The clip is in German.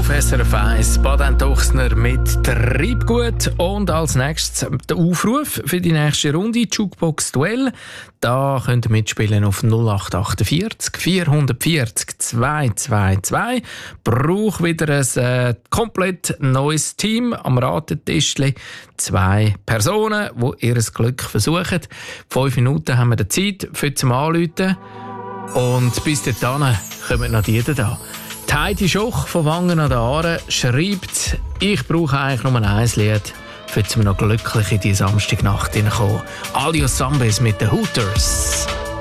auf SRF 1, Baden Tuchsner mit Treibgut. Und als nächstes der Aufruf für die nächste Runde, Jukebox Duell. Da könnt ihr mitspielen auf 0848 440 222. Brauche wieder ein komplett neues Team am Ratetischli. 2 Personen, die ihr Glück versuchen. 5 Minuten haben wir die Zeit für zum Anrufen. Und bis dahin kommen noch die da. Die Heidi Schoch von Wangen an den Aare schreibt, ich brauche eigentlich nur ein Lied, für noch glücklich in die Samstagnacht hineinkommen. Alios Zambes mit den Hooters.